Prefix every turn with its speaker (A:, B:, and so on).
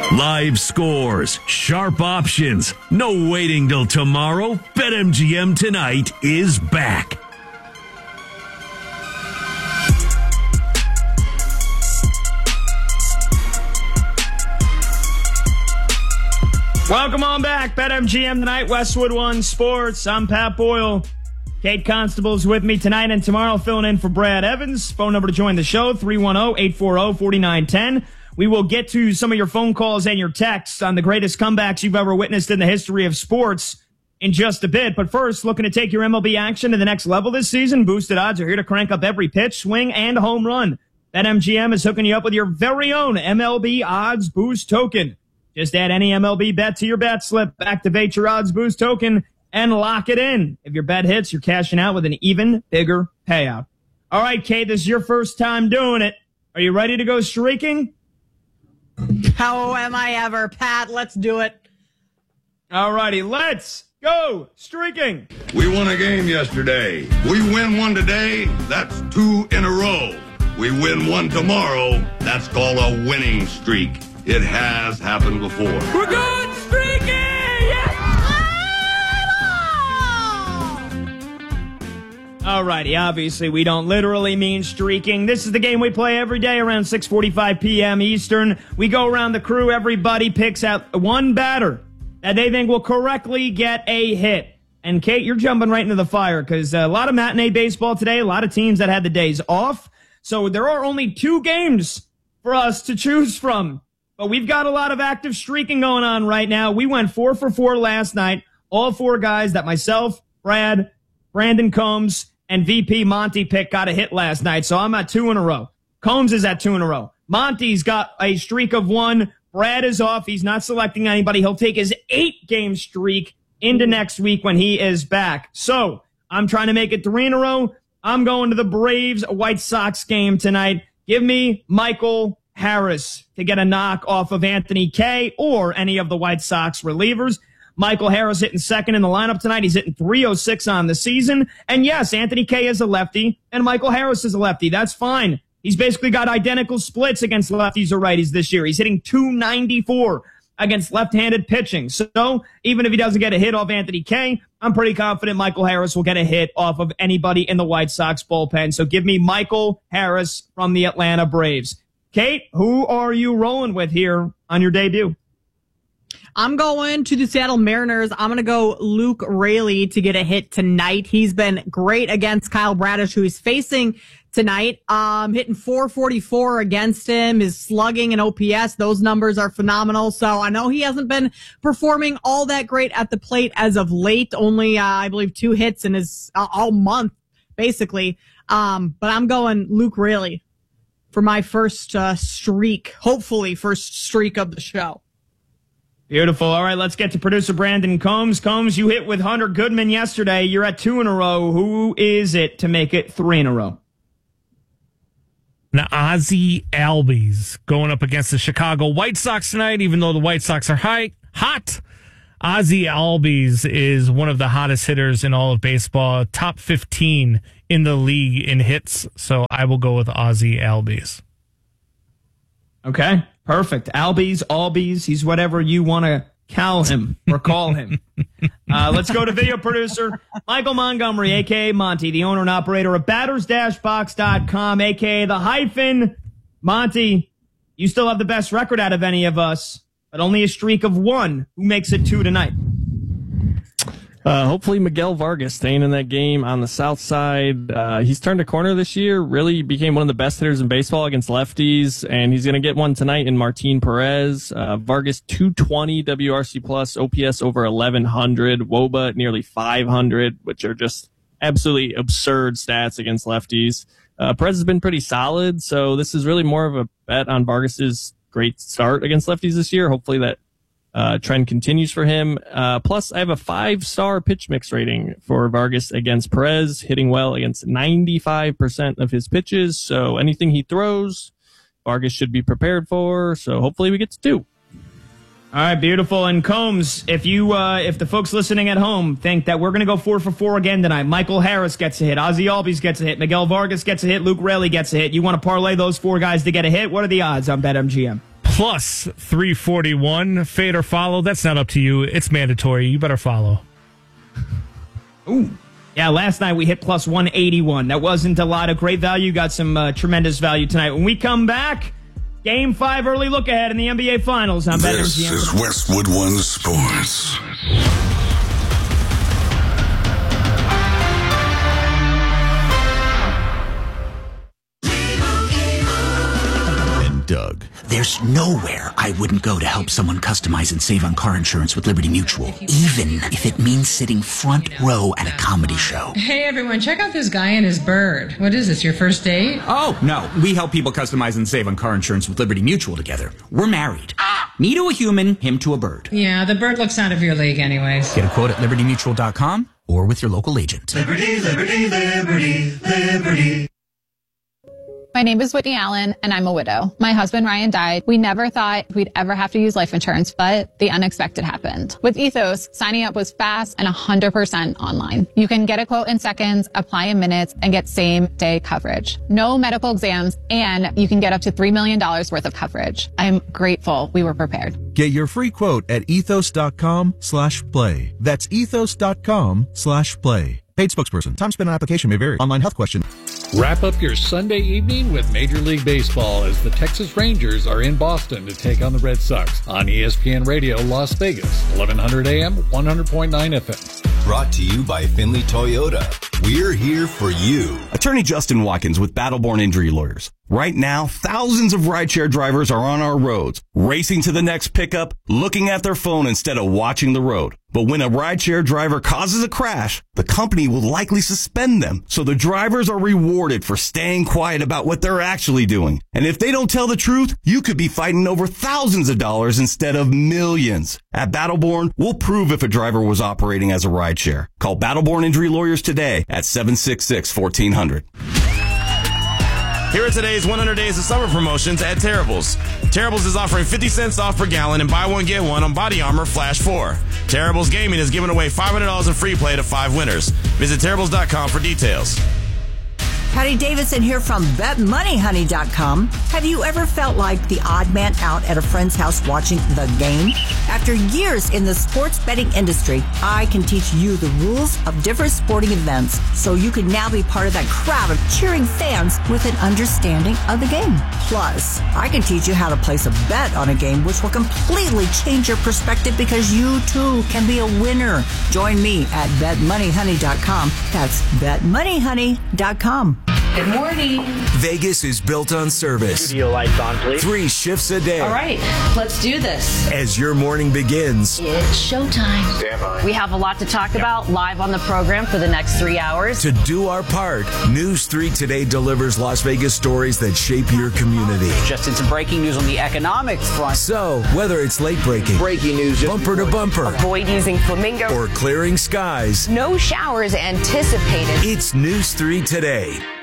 A: Live scores, sharp options, no waiting till tomorrow. BetMGM tonight is back.
B: Welcome on back. BetMGM tonight, Westwood One Sports. I'm Pat Boyle. Kate Constable's with me tonight and tomorrow, filling in for Brad Evans. Phone number to join the show, 310-840-4910. We will get to some of your phone calls and your texts on the greatest comebacks you've ever witnessed in the history of sports in just a bit. But first, looking to take your MLB action to the next level this season? Boosted odds are here to crank up every pitch, swing, and home run. BetMGM is hooking you up with your very own MLB Odds Boost token. Just add any MLB bet to your bet slip, activate your Odds Boost token, and lock it in. If your bet hits, you're cashing out with an even bigger payout. All right, Kate, this is your first time doing it. Are you ready to go streaking?
C: How am I ever, Pat? Let's do it.
B: All righty, let's go streaking.
D: We won a game yesterday. We win one today, that's 2 in a row. We win one tomorrow, that's called a winning streak. It has happened before.
B: We're good streaking! Yes! All righty, obviously we don't literally mean streaking. This is the game we play every day around 6:45 p.m. Eastern. We go around the crew. Everybody picks out one batter that they think will correctly get a hit. And Kate, you're jumping right into the fire because a lot of matinee baseball today, a lot of teams that had the days off. So there are only 2 games for us to choose from. But we've got a lot of active streaking going on right now. We went 4 for 4 last night. All 4 guys that myself, Brad, Brandon Combs, and VP Monty pick got a hit last night. So I'm at 2 in a row. Combs is at 2 in a row. Monty's got a streak of 1. Brad is off. He's not selecting anybody. He'll take his 8-game streak into next week when he is back. So I'm trying to make it 3 in a row. I'm going to the Braves-White Sox game tonight. Give me Michael Harris to get a knock off of Anthony Kay or any of the White Sox relievers. Michael Harris hitting second in the lineup tonight. He's hitting 306 on the season. And yes, Anthony Kay is a lefty and Michael Harris is a lefty. That's fine. He's basically got identical splits against lefties or righties this year. He's hitting 294 against left-handed pitching. So even if he doesn't get a hit off Anthony Kay, I'm pretty confident Michael Harris will get a hit off of anybody in the White Sox bullpen. So give me Michael Harris from the Atlanta Braves. Kate, who are you rolling with here on your debut?
C: I'm going to the Seattle Mariners. I'm going to go Luke Raley to get a hit tonight. He's been great against Kyle Bradish, who he's facing tonight. Hitting 444 against him. His slugging and OPS, those numbers are phenomenal. So I know he hasn't been performing all that great at the plate as of late. Only, I believe, 2 hits in his all month, basically. But I'm going Luke Raley for my first streak, hopefully first streak of the show.
B: Beautiful. All right, let's get to producer Brandon Combs. Combs, you hit with Hunter Goodman yesterday. You're at 2 in a row. Who is it to make it 3 in a row?
E: Now, Ozzie Albies going up against the Chicago White Sox tonight, even though the White Sox are hot. Ozzie Albies is one of the hottest hitters in all of baseball, top 15 in the league in hits. So I will go with Ozzie Albies.
B: Okay, perfect. Albies, he's whatever you want to call him or call him. Let's go to video producer Michael Montgomery, a.k.a. Monty, the owner and operator of batters-box.com, a.k.a. the hyphen. Monty, you still have the best record out of any of us, but only a streak of 1. Who makes it 2 tonight?
F: Hopefully Miguel Vargas staying in that game on the south side. He's turned a corner this year, really became one of the best hitters in baseball against lefties, and he's going to get one tonight in Martin Perez. Vargas 220 WRC plus, OPS over 1100, WOBA nearly 500, which are just absolutely absurd stats against lefties. Perez has been pretty solid, so this is really more of a bet on Vargas's great start against lefties this year. Hopefully that trend continues for him. Plus, I have a 5-star pitch mix rating for Vargas against Perez, hitting well against 95% of his pitches. So anything he throws, Vargas should be prepared for. So hopefully we get to 2.
B: All right, beautiful. And Combs, if the folks listening at home think that we're going to go 4 for 4 again tonight, Michael Harris gets a hit, Ozzie Albies gets a hit, Miguel Vargas gets a hit, Luke Raley gets a hit. You want to parlay those 4 guys to get a hit? What are the odds on BetMGM?
E: plus 341. Fade or follow, that's not up to you. It's mandatory. You better follow.
B: Ooh. Yeah, last night we hit plus 181. That wasn't a lot of great value. Got some tremendous value tonight. When we come back, Game 5 early look ahead in the NBA Finals on BetMGM.
G: This is Westwood One Sports.
H: Doug. There's nowhere I wouldn't go to help someone customize and save on car insurance with Liberty Mutual, even if it means sitting front row at a comedy show.
I: Hey everyone, check out this guy and his bird. What is this, your first date?
H: Oh, no. We help people customize and save on car insurance with Liberty Mutual together. We're married. Me to a human, him to a bird.
I: Yeah, the bird looks out of your league anyways.
H: Get a quote at libertymutual.com or with your local agent.
J: Liberty, liberty, liberty, liberty.
K: My name is Whitney Allen, and I'm a widow. My husband, Ryan, died. We never thought we'd ever have to use life insurance, but the unexpected happened. With Ethos, signing up was fast and 100% online. You can get a quote in seconds, apply in minutes, and get same-day coverage. No medical exams, and you can get up to $3 million worth of coverage. I'm grateful we were prepared.
L: Get your free quote at ethos.com/play. That's ethos.com/play. Paid spokesperson. Time spent on application may vary. Online health question.
M: Wrap up your Sunday evening with Major League Baseball as the Texas Rangers are in Boston to take on the Red Sox on ESPN Radio Las Vegas, 1100 AM, 100.9 FM.
N: Brought to you by Finley Toyota. We're here for you.
O: Attorney Justin Watkins with Battleborn Injury Lawyers. Right now, thousands of rideshare drivers are on our roads, racing to the next pickup, looking at their phone instead of watching the road. But when a rideshare driver causes a crash, the company will likely suspend them. So the drivers are rewarded for staying quiet about what they're actually doing. And if they don't tell the truth, you could be fighting over thousands of dollars instead of millions. At Battleborn, we'll prove if a driver was operating as a rideshare. Call Battleborn Injury Lawyers today at 766-1400.
P: Here are today's 100 Days of Summer promotions at Terrible's. Terrible's is offering 50 cents off per gallon and buy one, get one on Body Armor Flash 4. Terrible's Gaming is giving away $500 in free play to 5 winners. Visit Terrible's.com for details.
Q: Patty Davidson here from BetMoneyHoney.com. Have you ever felt like the odd man out at a friend's house watching the game? After years in the sports betting industry, I can teach you the rules of different sporting events so you can now be part of that crowd of cheering fans with an understanding of the game. Plus, I can teach you how to place a bet on a game which will completely change your perspective because you too can be a winner. Join me at BetMoneyHoney.com. That's BetMoneyHoney.com.
R: Good morning.
S: Vegas is built on service.
R: Studio lights on, please.
S: 3 shifts a day.
R: All right, let's do this.
S: As your morning begins,
R: it's showtime.
S: Stand by.
R: We have a lot to talk about live on the program for the next 3 hours.
S: To do our part, News 3 Today delivers Las Vegas stories that shape your community.
T: Just in some breaking news on the economics front.
S: So, whether it's late breaking
T: news,
S: bumper to bumper,
U: avoid using flamingo,
S: or clearing skies,
U: no showers anticipated.
S: It's News 3 Today.